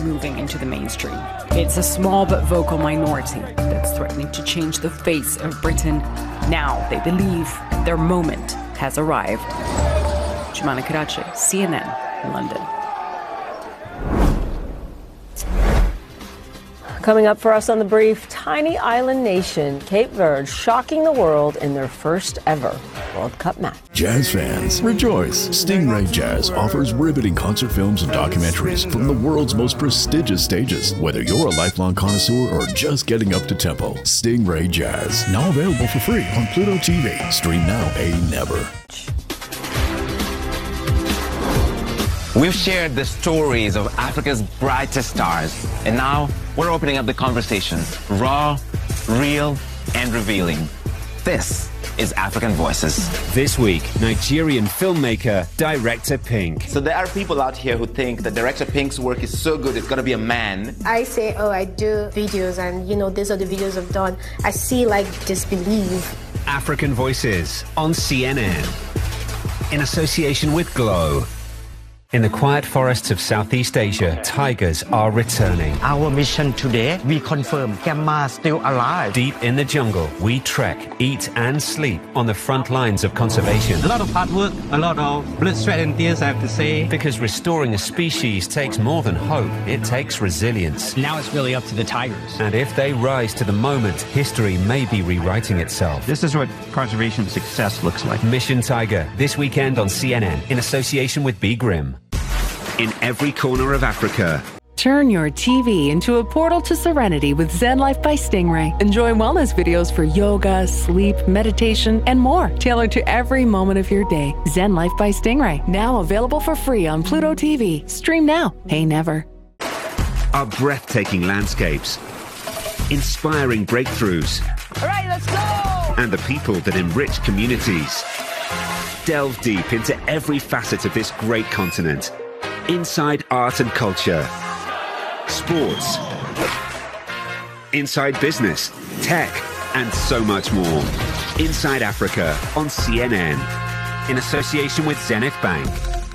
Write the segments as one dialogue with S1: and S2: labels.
S1: moving into the mainstream. It's a small but vocal minority that's threatening to change the face of Britain. Now they believe their moment has arrived. Jumana Karachi, CNN, London.
S2: Coming up for us on The Brief, tiny island nation Cape Verde shocking the world in their first ever World Cup match.
S3: Jazz fans, rejoice! Stingray Jazz offers riveting concert films and documentaries from the world's most prestigious stages. Whether you're a lifelong connoisseur or just getting up to tempo, Stingray Jazz, now available for free on Pluto TV. Stream now, pay never.
S4: We've shared the stories of Africa's brightest stars, and now we're opening up the conversation. Raw, real, and revealing. This is African Voices.
S5: This week, Nigerian filmmaker, Director Pink.
S4: So there are people out here who think that Director Pink's work is so good, it's got to be a man.
S6: I say, I do videos, and these are the videos I've done. I see like disbelief.
S5: African Voices on CNN. In association with Glow. In the quiet forests of Southeast Asia, tigers are returning.
S7: Our mission today, we confirm Gemma is still alive.
S5: Deep in the jungle, we trek, eat and sleep on the front lines of conservation.
S7: A lot of hard work, a lot of blood, sweat and tears, I have to say.
S5: Because restoring a species takes more than hope, it takes resilience.
S8: Now it's really up to the tigers.
S5: And if they rise to the moment, history may be rewriting itself.
S9: This is what conservation success looks like.
S5: Mission Tiger, this weekend on CNN, in association with B. Grimm. In every corner of Africa.
S10: Turn your TV into a portal to serenity with Zen Life by Stingray. Enjoy wellness videos for yoga, sleep, meditation, and more, tailored to every moment of your day. Zen Life by Stingray, now available for free on Pluto TV. Stream now, pay never.
S5: Our breathtaking landscapes, inspiring breakthroughs.
S11: All right, let's go!
S5: And the people that enrich communities. Delve deep into every facet of this great continent. Inside art and culture, sports, inside business, tech, and so much more. Inside Africa on CNN, in association with Zenith Bank.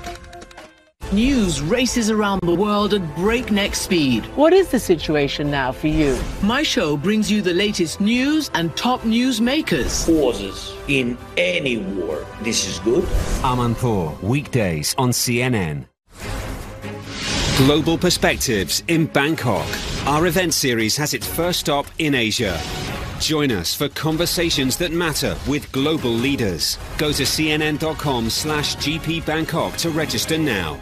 S12: News races around the world at breakneck speed.
S13: What is the situation now for you?
S12: My show brings you the latest news and top news makers.
S14: Pauses in any war. This is good.
S5: Amanpour, weekdays on CNN. Global Perspectives in Bangkok. Our event series has its first stop in Asia. Join us for conversations that matter with global leaders. Go to cnn.com/GP Bangkok to register now.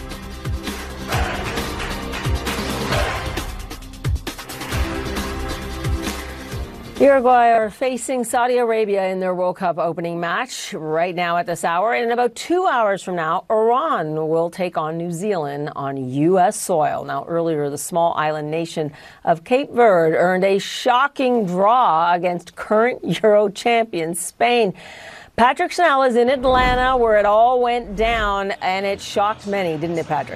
S2: Uruguay are facing Saudi Arabia in their World Cup opening match right now at this hour. And in about 2 hours from now, Iran will take on New Zealand on U.S. soil. Now, earlier, the small island nation of Cape Verde earned a shocking draw against current Euro champion Spain. Patrick Snell is in Atlanta, where it all went down, and it shocked many, didn't it, Patrick?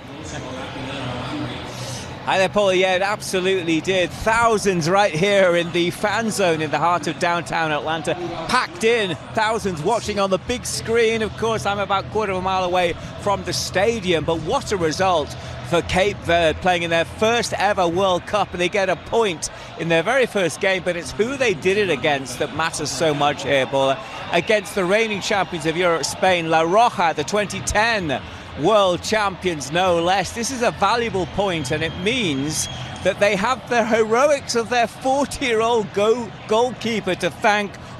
S15: Hi there, Paula. Yeah, it absolutely did. Thousands right here in the fan zone in the heart of downtown Atlanta. Packed in. Thousands watching on the big screen. Of course, I'm about a quarter of a mile away from the stadium. But what a result for Cape Verde, playing in their first ever World Cup. And they get a point in their very first game. But it's who they did it against that matters so much here, Paula. Against the reigning champions of Europe, Spain, La Roja, the 2010 world champions, no less. This is a valuable point, and it means that they have the heroics of their 40-year-old goalkeeper to thank